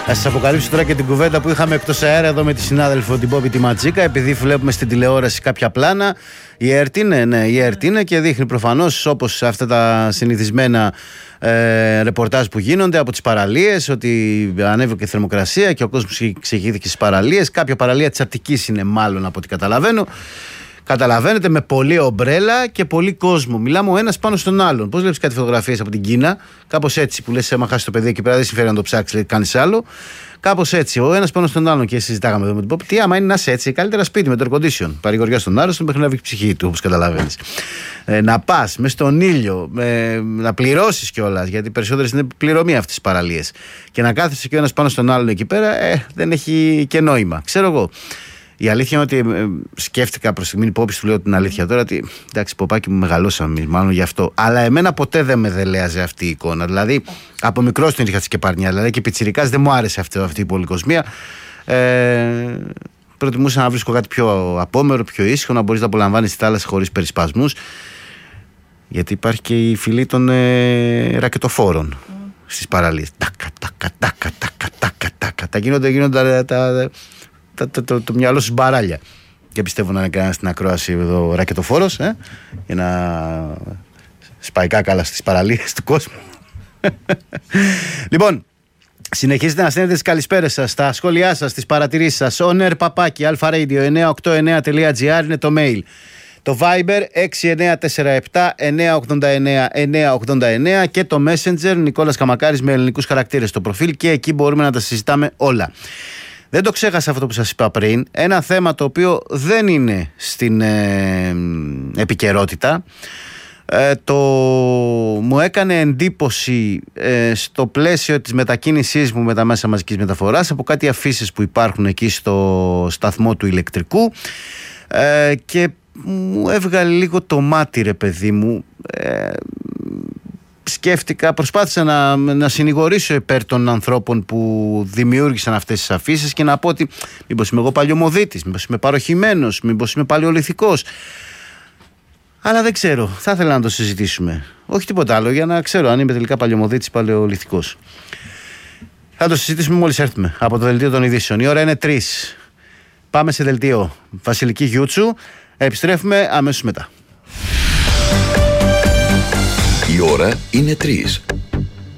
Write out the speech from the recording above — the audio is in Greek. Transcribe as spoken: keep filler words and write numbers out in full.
Θα σας αποκαλύψω τώρα και την κουβέντα που είχαμε εκτός αέρα εδώ με τη συνάδελφο την Πόπη τη Ματζίκα, επειδή βλέπουμε στην τηλεόραση κάποια πλάνα. Η ΕΡΤ είναι, ναι, η ΕΡΤ είναι και δείχνει προφανώς, όπως αυτά τα συνηθισμένα ε, ρεπορτάζ που γίνονται από τις παραλίες, ότι ανέβηκε η θερμοκρασία και ο κόσμος ξεχύθηκε στις παραλίες. Κάποια παραλία της Αττικής είναι, μάλλον από ό,τι καταλαβαίνω. Καταλαβαίνετε, με πολλή ομπρέλα και πολύ κόσμο. Μιλάμε ο ένας πάνω στον άλλον. Πώς βλέπεις κάτι φωτογραφίες από την Κίνα, κάπως έτσι που λες: άμα χάσει το παιδί εκεί πέρα, δεν συμφέρει να το ψάξει, λέει, κάνεις άλλο. Κάπως έτσι, ο ένας πάνω στον άλλον. Και συζητάγαμε εδώ με την Πόπη, τι άμα είναι να είσαι έτσι, καλύτερα σπίτι με το air condition. Παρηγοριά στον άρρωστο μέχρι να βγει η ψυχή του, όπως καταλαβαίνεις. Ε, να πας μες στον ήλιο, με, να πληρώσεις κιόλας, γιατί περισσότερες είναι πληρωμή αυτές τις παραλίες. Και να κάθεσαι και ο ένας πάνω στον άλλον εκεί πέρα, ε, δεν έχει και νόημα. Ξέρω εγώ. Η αλήθεια είναι ότι ε, σκέφτηκα προς στιγμή Πόπη, του λέω την αλήθεια τώρα, ότι εντάξει, ποπάκι μου, μεγαλώσαμε μάλλον γι' αυτό. Αλλά εμένα ποτέ δεν με δελέαζε αυτή η εικόνα. Δηλαδή, από μικρός την είχα σκεπαρνιά. Δηλαδή, και πιτσιρικάς δεν μου άρεσε αυτή, αυτή η πολυκοσμία. Ε, προτιμούσα να βρίσκω κάτι πιο απόμερο, πιο ήσυχο, να μπορείς να απολαμβάνεις τη θάλασσα χωρίς περισπασμούς. Γιατί υπάρχει και η φυλή των ε, ρακετοφόρων mm. στις παραλίες. Τάκα, τάκα, τάκα, τάκα, τάκα, τάκα. Τα γίνονται, γίνονται τα. Το, το, το, το μυαλό σου μπαράλια. Και πιστεύω να είναι κανένα στην ακρόαση εδώ ρακετοφόρος, ε, για να σπάει κάκαλα στις παραλίες του κόσμου. Λοιπόν, συνεχίζετε να στέλνετε τις καλησπέρες σας, τα σχόλιά σας, τις παρατηρήσεις σας. On air παπάκι alpharadio εννιά οκτώ εννιά τελεία τζι άρ είναι το mail. Το Viber έξι εννιά τέσσερα επτά εννιά ογδόντα εννιά εννιά ογδόντα εννιά και το Messenger Νικόλας Καμακάρης με ελληνικούς χαρακτήρες στο προφίλ, και εκεί μπορούμε να τα συζητάμε όλα. Δεν το ξέχασα αυτό που σας είπα πριν. Ένα θέμα το οποίο δεν είναι στην ε, επικαιρότητα. Ε, το μου έκανε εντύπωση ε, στο πλαίσιο της μετακίνησής μου με τα μέσα μαζικής μεταφοράς από κάτι αφήσεις που υπάρχουν εκεί στο σταθμό του ηλεκτρικού, ε, και μου έβγαλε λίγο το μάτι, ρε παιδί μου. ε, Σκέφτηκα, προσπάθησα να, να συνηγορήσω υπέρ των ανθρώπων που δημιούργησαν αυτές τις αφήσεις και να πω ότι μήπως είμαι εγώ παλιωμοδίτης, μήπως είμαι παροχημένος, μήπως είμαι παλαιολιθικός. Αλλά δεν ξέρω, θα ήθελα να το συζητήσουμε. Όχι τίποτα άλλο, για να ξέρω αν είμαι τελικά παλιωμοδίτης ή παλαιολιθικός. Θα το συζητήσουμε μόλις έρθουμε από το δελτίο των ειδήσεων. Η ώρα είναι τρεις. Πάμε σε δελτίο Βασιλική Γιούτσου. Επιστρέφουμε αμέσως μετά. Η ώρα είναι τρεις.